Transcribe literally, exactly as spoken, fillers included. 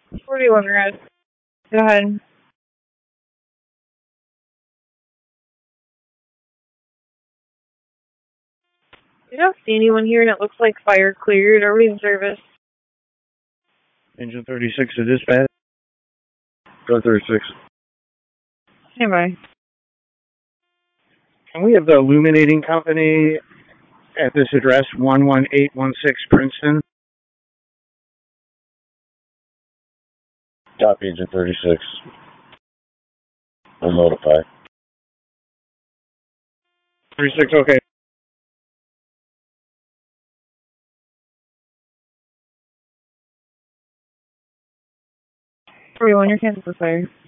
forty-one red. Go ahead. You don't see anyone here, and it looks like fire cleared. Are we in service? Engine thirty-six to dispatch. Go thirty-six. Stand by. Can we have the illuminating company at this address, one one eight one six Princeton? Copy, Engine thirty-six. We'll notify. thirty-six, okay. forty-one, you're canceled for fire.